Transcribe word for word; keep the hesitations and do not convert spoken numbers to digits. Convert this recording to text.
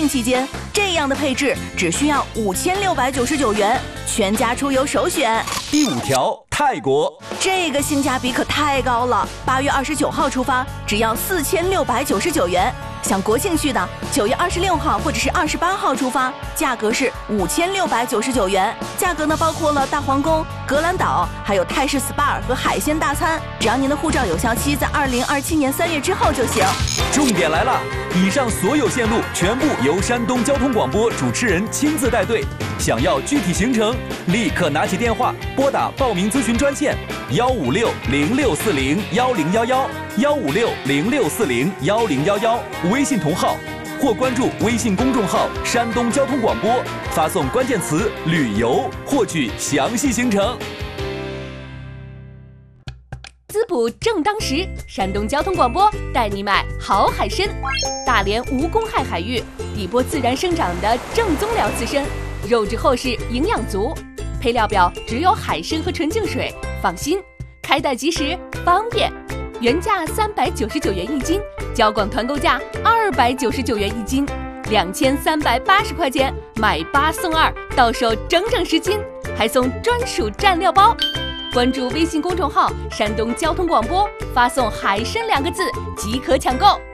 期间，这样的配置只需要五千六百九十九元，全家出游首选。 第五条，泰国， 这个性价比可太高了，八月二十九号出发，只要四千六百九十九元。想国庆去的，九月二十六号或者是二十八号出发，价格是五千六百九十九元。价格呢包括了大皇宫、格兰岛，还有泰式 S P A 和海鲜大餐。只要您的护照有效期在二零二七年三月之后就行。 重点来了，以上所有线路全部由山东交通广播主持人亲自带队。想要具体行程，立刻拿起电话拨打报名咨询专线幺五六零六四零幺零幺幺幺五六零六四零幺零幺幺，微信同号或关注微信公众号山东交通广播，发送关键词旅游获取详细行程。 滋补正当时，山东交通广播带你买好海参。大连无公害海域，底波自然生长的正宗辽刺参，肉质厚实，营养足。配料表只有海参和纯净水，放心，开袋即食，方便。原价三百九十九元一斤，交广团购价二百九十九元一斤，两千三百八十块钱买八送二，到手整整十斤，还送专属蘸料包。关注微信公众号山东交通广播，发送海参两个字即可抢购。